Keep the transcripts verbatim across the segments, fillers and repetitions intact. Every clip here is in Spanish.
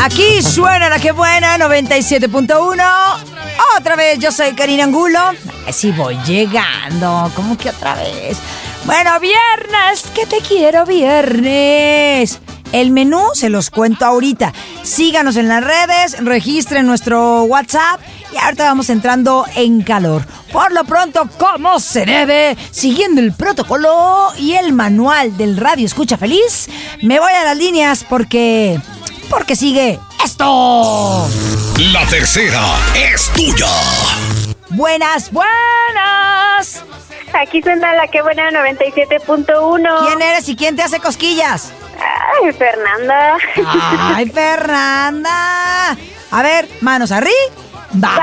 Aquí suena la que buena, noventa y siete punto uno. Otra vez, yo soy Karina Angulo. Sí, voy llegando. ¿Cómo que otra vez? Bueno, viernes, que te quiero viernes. El menú se los cuento ahorita. Síganos en las redes, registren nuestro WhatsApp y ahorita vamos entrando en calor. Por lo pronto, como se debe, siguiendo el protocolo y el manual del Radio Escucha Feliz, me voy a las líneas porque... porque sigue esto. La tercera es tuya. Buenas, buenas. Aquí suena la que buena noventa y siete punto uno. ¿Quién eres y quién te hace cosquillas? Ay, Fernanda. Ay, Fernanda. A ver, manos arriba. Va.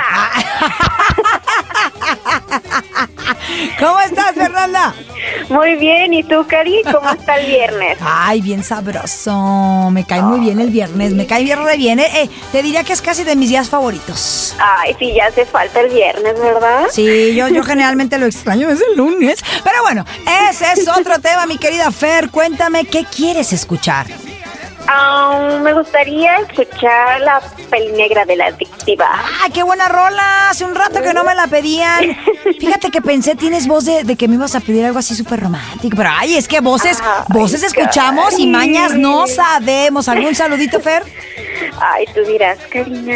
¿Cómo estás, Fernanda? Muy bien, ¿y tú, Cari? ¿Cómo está el viernes? Ay, bien sabroso. Me cae muy bien el viernes. Me cae bien re bien. Eh, eh, te diría que es casi de mis días favoritos. Ay, sí, ya hace falta el viernes, ¿verdad? Sí, yo, yo generalmente lo extraño desde el lunes. Pero bueno, ese es otro tema, mi querida Fer. Cuéntame, ¿qué quieres escuchar? Um, me gustaría escuchar la peli negra de la adictiva. ¡Ah, qué buena rola! Hace un rato que no me la pedían. Fíjate que pensé, tienes voz de, de que me ibas a pedir algo así súper romántico. Pero ay, es que voces, ay, voces escuchamos Cari. Y mañas no sabemos. ¿Algún saludito, Fer? Ay, tú dirás, Karina.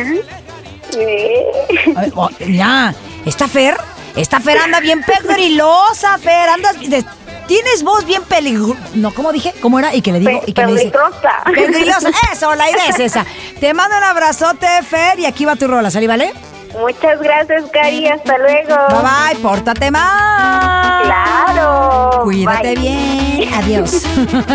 Ay, oh, ya, esta Fer, esta Fer anda bien pegrilosa, Fer. Andas... De, tienes voz bien peligrosa. No, ¿cómo dije? ¿Cómo era? Y que le digo. Pe- y que peligrosa. Me dice, peligrosa. Eso, la idea es esa. Te mando un abrazote, Fer, y aquí va tu rola, ¿sale, vale? Muchas gracias, Cari. Hasta luego. Bye, bye. Pórtate mal. Claro. Cuídate Bye. bien. Adiós.